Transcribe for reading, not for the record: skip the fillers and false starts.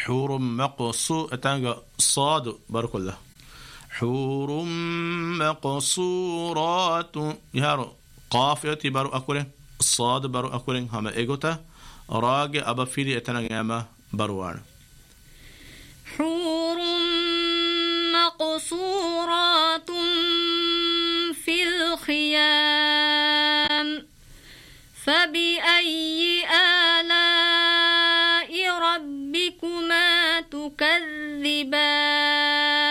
حور مقصو أتانجا صاد بارك الله حور مقصورات يهارو قاف يتي بارو أكورين صاد بارو أكورين هما إيغوتا راج أبا فيدي أتانجا ياما باروان حور مقصورات في الخيام فبأي آلاء ربكما تكذبان